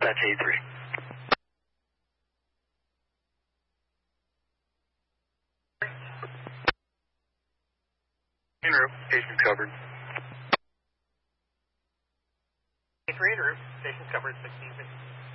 Dispatch 83. En route, station's covered. 83 en route, station's covered, 1650.